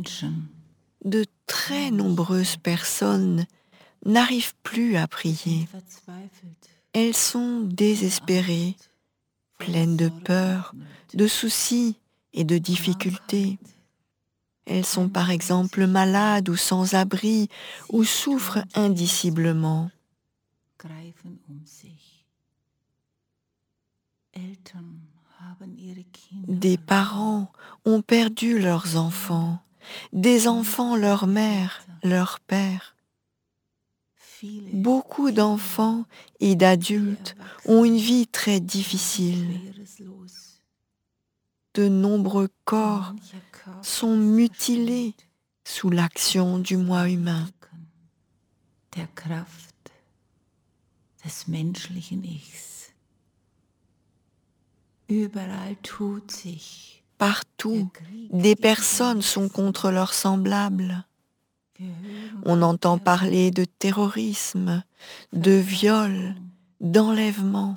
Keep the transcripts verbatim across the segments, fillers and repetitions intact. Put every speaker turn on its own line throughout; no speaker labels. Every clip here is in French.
De très nombreuses personnes n'arrivent plus à prier. Elles sont désespérées, pleines de peur, de soucis et de difficultés. Elles sont par exemple malades ou sans abri ou souffrent indiciblement. Des parents ont perdu leurs enfants, des enfants leur mère, leur père. Beaucoup d'enfants et d'adultes ont une vie très difficile. De nombreux corps sont mutilés sous l'action du moi humain. Partout, des personnes sont contre leurs semblables. On entend parler de terrorisme, de viol, d'enlèvement.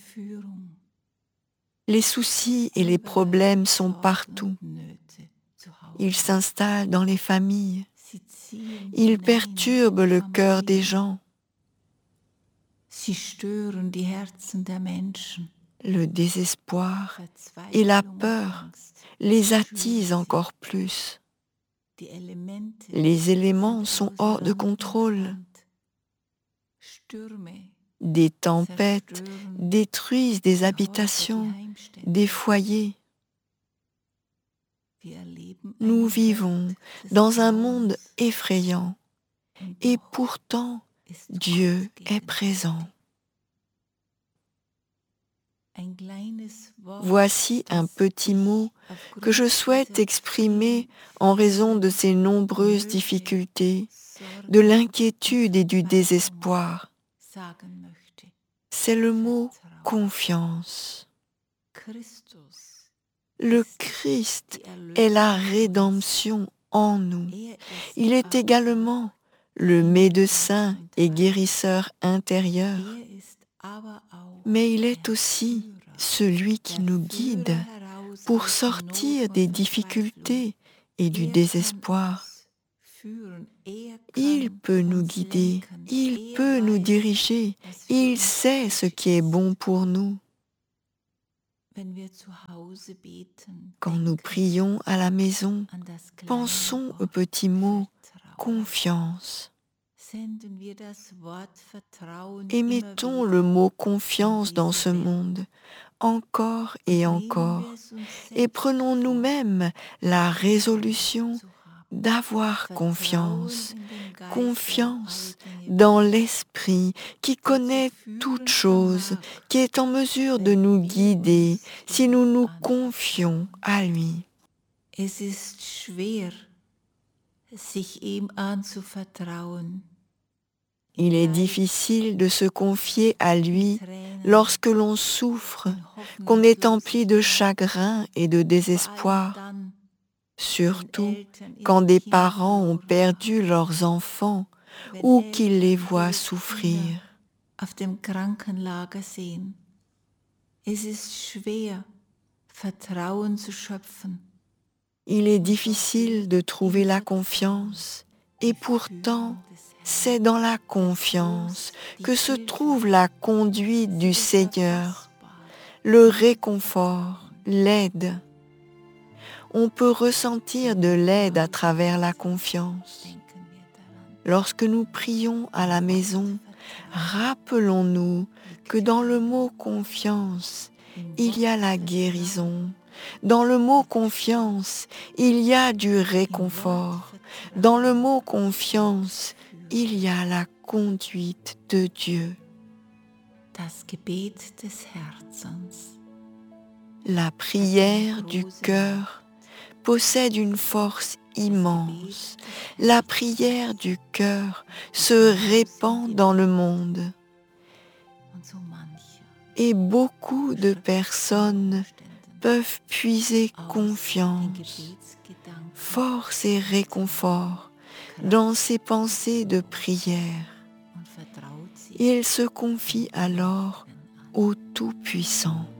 Les soucis et les problèmes sont partout. Ils s'installent dans les familles. Ils perturbent le cœur des gens. Le désespoir et la peur les attisent encore plus. Les éléments sont hors de contrôle. Des tempêtes détruisent des habitations, des foyers. Nous vivons dans un monde effrayant et pourtant Dieu est présent. Voici un petit mot que je souhaite exprimer en raison de ces nombreuses difficultés, de l'inquiétude et du désespoir. C'est le mot confiance. Le Christ est la rédemption en nous. Il est également le médecin et guérisseur intérieur, mais il est aussi celui qui nous guide pour sortir des difficultés et du désespoir. Il peut nous guider, il peut nous diriger, il sait ce qui est bon pour nous. Quand nous prions à la maison, pensons au petit mot « confiance ». Et mettons le mot « confiance » dans ce monde, encore et encore, et prenons nous-mêmes la résolution d'avoir confiance, confiance dans l'Esprit qui connaît toutes choses, qui est en mesure de nous guider si nous nous confions à lui. Il est difficile de se confier à lui lorsque l'on souffre, qu'on est empli de chagrin et de désespoir. Surtout quand des parents ont perdu leurs enfants ou qu'ils les voient souffrir. Il est difficile de trouver la confiance et pourtant c'est dans la confiance que se trouve la conduite du Seigneur, le réconfort, l'aide. On peut ressentir de l'aide à travers la confiance. Lorsque nous prions à la maison, rappelons-nous que dans le mot confiance, il y a la guérison. Dans le mot confiance, il y a du réconfort. Dans le mot confiance, il y a la conduite de Dieu. La prière du cœur possède une force immense. La prière du cœur se répand dans le monde. Et beaucoup de personnes peuvent puiser confiance, force et réconfort dans ces pensées de prière. Ils se confient alors au Tout-Puissant.